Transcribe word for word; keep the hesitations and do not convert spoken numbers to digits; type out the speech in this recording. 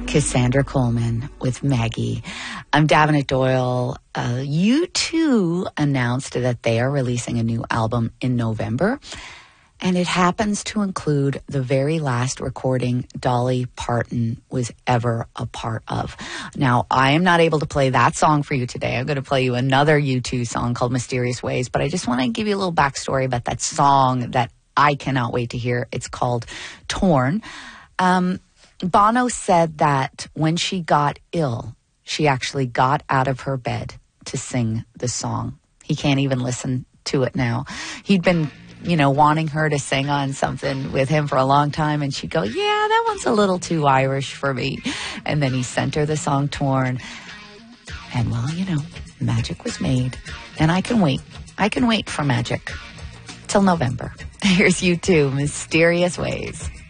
Cassandra Coleman with Maggie. I'm Davenant Doyle. Uh, U two announced that they are releasing a new album in November, and it happens to include the very last recording Dolly Parton was ever a part of. Now, I am not able to play that song for you today. I'm going to play you another U two song called Mysterious Ways, but I just want to give you a little backstory about that song that I cannot wait to hear. It's called Torn. Um, Bono said that when she got ill, she actually got out of her bed to sing the song. He can't even listen to it now. He'd been, you know, wanting her to sing on something with him for a long time, and she'd go, yeah, that one's a little too Irish for me. And then he sent her the song Torn. And, well, you know, magic was made. And I can wait. I can wait for magic till November. Here's U two, Mysterious Ways.